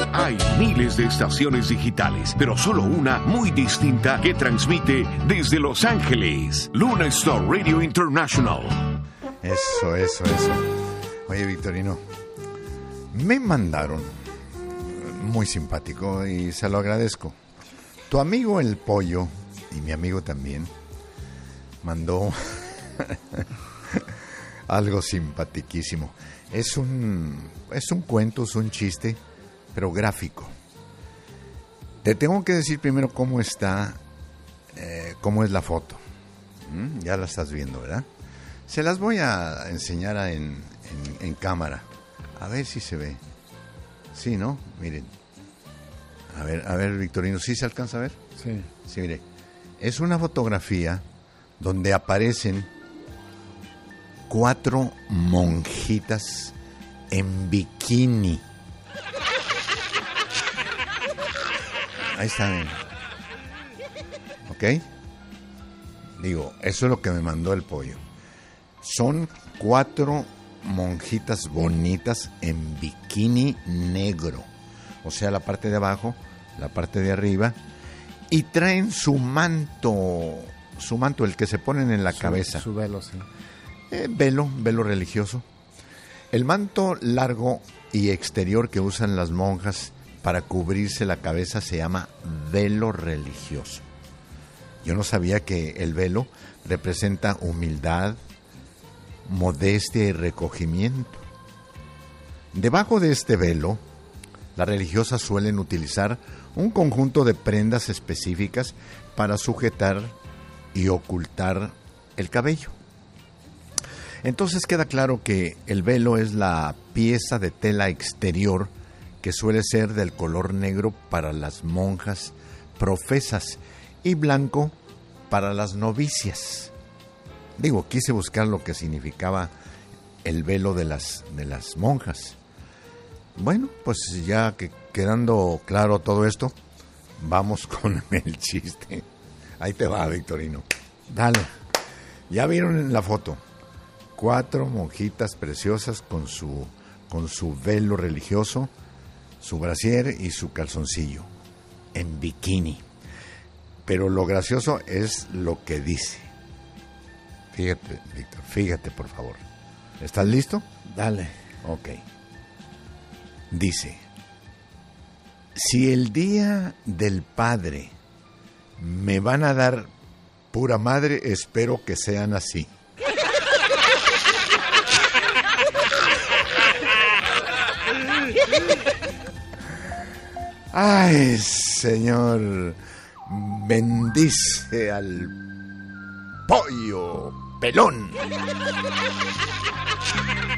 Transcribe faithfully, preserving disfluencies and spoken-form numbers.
Hay miles de estaciones digitales, pero solo una muy distinta que transmite desde Los Ángeles. Luna Star Radio International. Eso, eso, eso. Oye, Victorino, me mandaron, muy simpático y se lo agradezco. Tu amigo el Pollo, y mi amigo también, mandó algo simpatiquísimo. Es un, es un cuento, es un chiste, pero gráfico. Te tengo que decir primero cómo está, eh, cómo es la foto. ¿Mm? Ya la estás viendo, ¿verdad? Se las voy a enseñar a en, en, en cámara. A ver si se ve. Sí, ¿no? Miren. A ver, a ver, Victorino, ¿sí se alcanza a ver? Sí. Sí, mire. Es una fotografía donde aparecen cuatro monjitas en bikini. Ahí están. ¿Ok? Digo, eso es lo que me mandó el Pollo. Son cuatro monjitas bonitas en bikini negro. O sea, la parte de abajo, la parte de arriba. Y traen su manto, su manto, el que se ponen en la su, cabeza. Su velo, sí. Eh, velo, velo religioso. El manto largo y exterior que usan las monjas para cubrirse la cabeza se llama velo religioso. Yo no sabía que el velo representa humildad, modestia y recogimiento. Debajo de este velo, las religiosas suelen utilizar un conjunto de prendas específicas para sujetar y ocultar el cabello. Entonces queda claro que el velo es la pieza de tela exterior que suele ser del color negro para las monjas profesas y blanco para las novicias. Digo, quise buscar lo que significaba el velo de las, de las monjas. Bueno, pues ya que quedando claro todo esto, vamos con el chiste. Ahí te va, Victorino. Dale. Ya vieron en la foto cuatro monjitas preciosas con su con su velo religioso, su brasier y su calzoncillo en bikini. Pero lo gracioso es lo que dice. Fíjate, Víctor, fíjate por favor. ¿Estás listo? Dale. Ok. Dice: si el día del padre me van a dar pura madre, espero que sean así. Ay, Señor, bendice al Pollo Pelón.